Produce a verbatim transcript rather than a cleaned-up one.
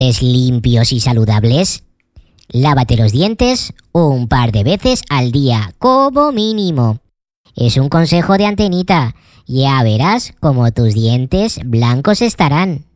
¿Es limpios y saludables? Lávate los dientes un par de veces al día, como mínimo. Es un consejo de Antenita. Ya verás cómo tus dientes blancos estarán.